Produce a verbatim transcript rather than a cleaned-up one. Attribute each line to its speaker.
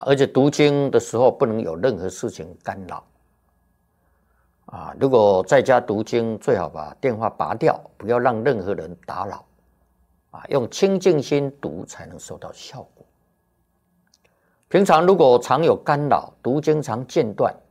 Speaker 1: 而且读经的时候不能有任何事情干扰。啊，如果在家读经，最好把电话拔掉，不要让任何人打扰。啊，用清净心读才能收到效果。平常如果常有干扰，读经常间断，